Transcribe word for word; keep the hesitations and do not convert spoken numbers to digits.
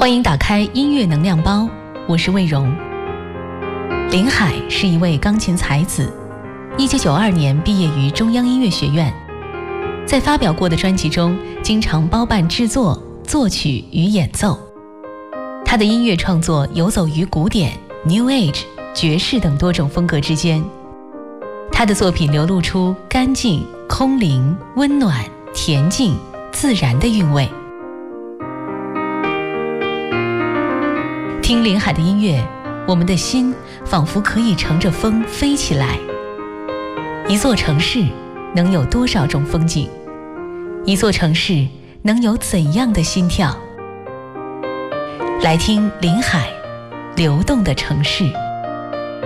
欢迎打开音乐能量包，我是魏荣。林海是一位钢琴才子，一九九二年毕业于中央音乐学院，在发表过的专辑中经常包办制作、作曲与演奏。他的音乐创作游走于古典、New Age、爵士等多种风格之间。他的作品流露出干净、空灵、温暖、恬静、自然的韵味。听林海的音乐，我们的心仿佛可以乘着风飞起来。一座城市能有多少种风景？一座城市能有怎样的心跳？来听林海，流动的城市。